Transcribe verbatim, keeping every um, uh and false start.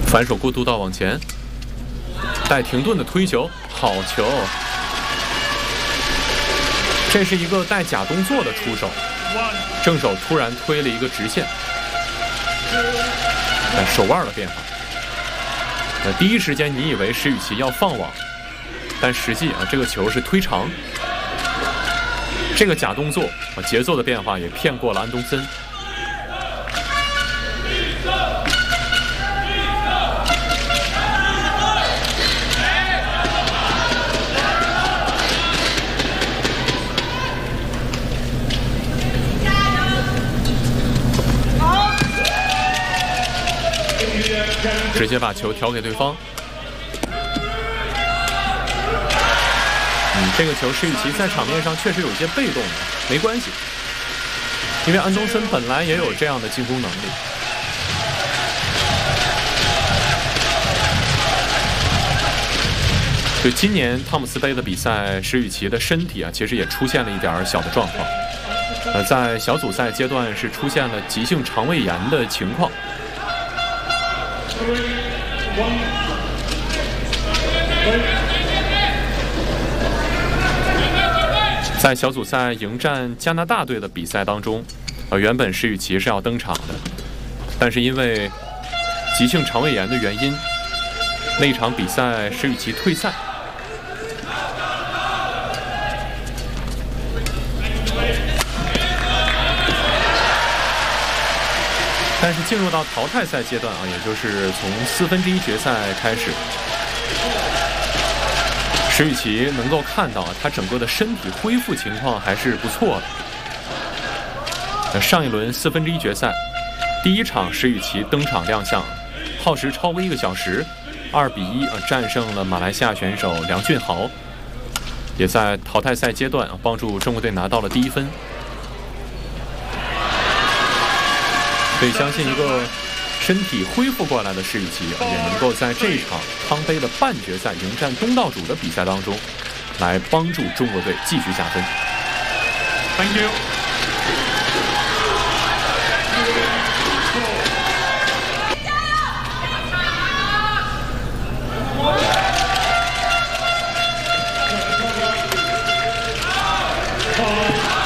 反手过渡到往前，带停顿的推球，好球！这是一个带假动作的出手，正手突然推了一个直线，但手腕的变化。那第一时间你以为石宇奇要放网，但实际啊，这个球是推长。这个假动作啊，节奏的变化也骗过了安东森。直接把球调给对方。嗯，这个球石宇奇在场面上确实有些被动的，没关系，因为安东森本来也有这样的进攻能力。就今年汤姆斯杯的比赛，石宇奇的身体啊，其实也出现了一点小的状况。呃，在小组赛阶段是出现了急性肠胃炎的情况。在小组赛迎战加拿大队的比赛当中，呃，原本石宇奇是要登场的，但是因为急性肠胃炎的原因，那一场比赛石宇奇退赛。但是进入到淘汰赛阶段啊，也就是从四分之一决赛开始，石宇奇能够看到啊，他整个的身体恢复情况还是不错的。上一轮四分之一决赛，第一场石宇奇登场亮相，耗时超过一个小时，二比一啊战胜了马来西亚选手梁俊豪，也在淘汰赛阶段啊帮助中国队拿到了第一分。所以相信一个身体恢复过来的石宇奇也能够在这一场汤杯的半决赛迎战东道主的比赛当中，来帮助中国队继续加分。Thank you.